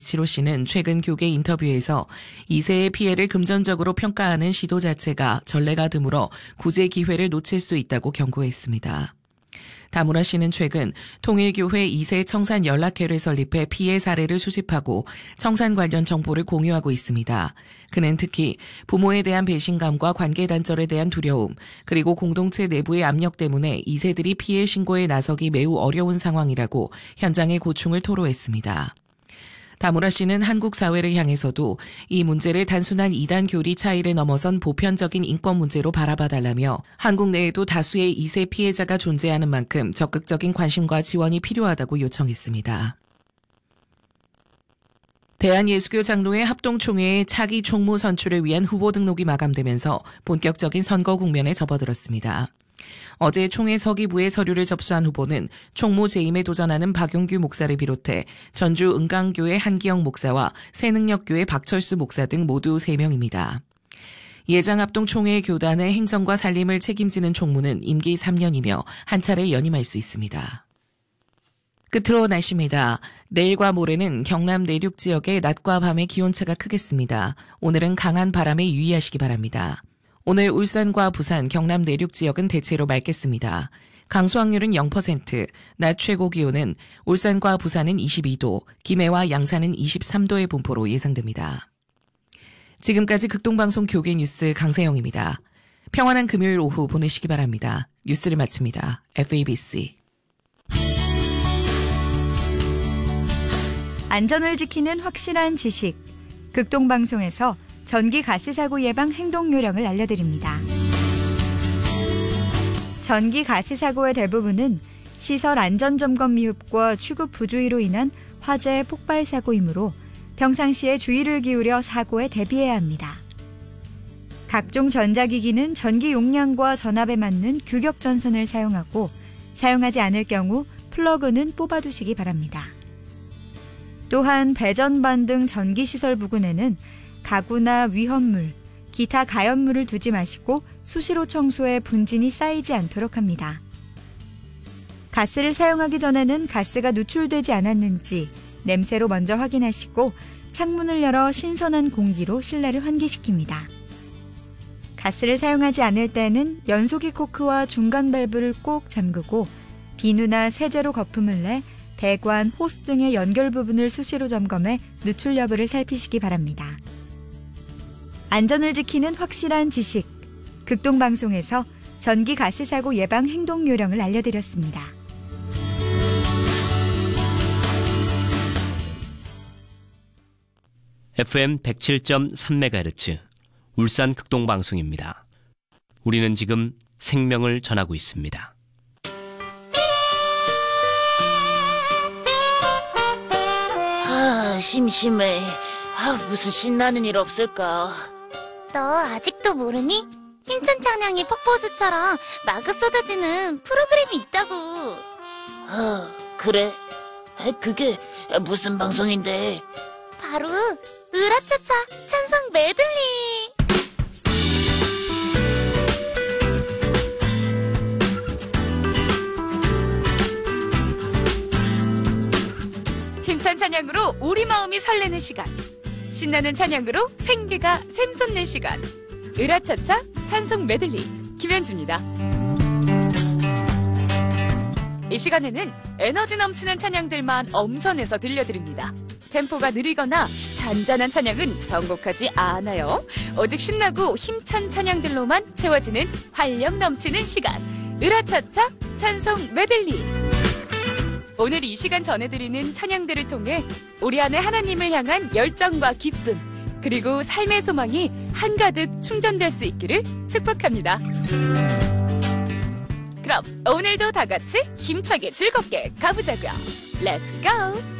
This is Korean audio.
시로 씨는 최근 교계 인터뷰에서 2세의 피해를 금전적으로 평가하는 시도 자체가 전례가 드물어 구제 기회를 놓칠 수 있다고 경고했습니다. 다무라 씨는 최근 통일교회 2세 청산 연락회를 설립해 피해 사례를 수집하고 청산 관련 정보를 공유하고 있습니다. 그는 특히 부모에 대한 배신감과 관계 단절에 대한 두려움, 그리고 공동체 내부의 압력 때문에 2세들이 피해 신고에 나서기 매우 어려운 상황이라고 현장의 고충을 토로했습니다. 다무라 씨는 한국 사회를 향해서도 이 문제를 단순한 이단 교리 차이를 넘어선 보편적인 인권 문제로 바라봐달라며 한국 내에도 다수의 2세 피해자가 존재하는 만큼 적극적인 관심과 지원이 필요하다고 요청했습니다. 대한예수교 장로회 합동총회의 차기 총무 선출을 위한 후보 등록이 마감되면서 본격적인 선거 국면에 접어들었습니다. 어제 총회 서기부의 서류를 접수한 후보는 총무 재임에 도전하는 박용규 목사를 비롯해 전주 은강교회 한기영 목사와 새능력교회 박철수 목사 등 모두 3명입니다. 예장합동총회의 교단의 행정과 살림을 책임지는 총무는 임기 3년이며 한 차례 연임할 수 있습니다. 끝으로 날씨입니다. 내일과 모레는 경남 내륙 지역의 낮과 밤의 기온차가 크겠습니다. 오늘은 강한 바람에 유의하시기 바랍니다. 오늘 울산과 부산, 경남 내륙 지역은 대체로 맑겠습니다. 강수 확률은 0%, 낮 최고 기온은 울산과 부산은 22도, 김해와 양산은 23도의 분포로 예상됩니다. 지금까지 극동방송 교계뉴스 강세영입니다. 평안한 금요일 오후 보내시기 바랍니다. 뉴스를 마칩니다. FABC. 안전을 지키는 확실한 지식. 극동방송에서 전기 가스 사고 예방 행동 요령을 알려드립니다. 전기 가스 사고의 대부분은 시설 안전점검 미흡과 취급 부주의로 인한 화재 폭발 사고이므로 평상시에 주의를 기울여 사고에 대비해야 합니다. 각종 전자기기는 전기 용량과 전압에 맞는 규격 전선을 사용하고 사용하지 않을 경우 플러그는 뽑아두시기 바랍니다. 또한 배전반 등 전기시설 부근에는 가구나 위험물, 기타 가연물을 두지 마시고 수시로 청소해 분진이 쌓이지 않도록 합니다. 가스를 사용하기 전에는 가스가 누출되지 않았는지 냄새로 먼저 확인하시고 창문을 열어 신선한 공기로 실내를 환기시킵니다. 가스를 사용하지 않을 때는 연소기 코크와 중간 밸브를 꼭 잠그고 비누나 세제로 거품을 내 배관, 호스 등의 연결 부분을 수시로 점검해 누출 여부를 살피시기 바랍니다. 안전을 지키는 확실한 지식. 극동방송에서 전기 가스 사고 예방 행동 요령을 알려드렸습니다. FM 107.3MHz 울산 극동방송입니다. 우리는 지금 생명을 전하고 있습니다. 심심해. 무슨 신나는 일 없을까? 너 아직도 모르니? 힘찬 찬양이 폭포수처럼 마구 쏟아지는 프로그램이 있다고. 그래? 그게 무슨 방송인데? 바로 으라차차 찬송 메들리. 힘찬 찬양으로 우리 마음이 설레는 시간. 신나는 찬양으로 생기가 샘솟는 시간. 으라차차 찬송 메들리 김현주입니다. 이 시간에는 에너지 넘치는 찬양들만 엄선해서 들려드립니다. 템포가 느리거나 잔잔한 찬양은 선곡하지 않아요. 오직 신나고 힘찬 찬양들로만 채워지는 활력 넘치는 시간. 으라차차 찬송 메들리. 오늘 이 시간 전해드리는 찬양들을 통해 우리 안에 하나님을 향한 열정과 기쁨, 그리고 삶의 소망이 한가득 충전될 수 있기를 축복합니다. 그럼 오늘도 다 같이 힘차게 즐겁게 가보자고요. Let's go!